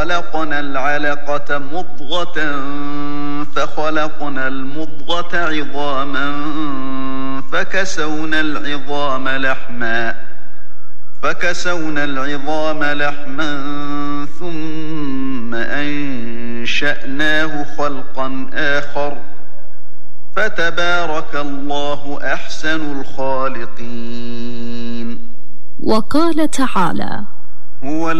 خلقنا العلقة مضغة فخلقنا المضغة عظاما فكسونا العظام لحما ثم أنشأناه خلقا آخر فتبارك الله أحسن الخالقين. وقال تعالى: هو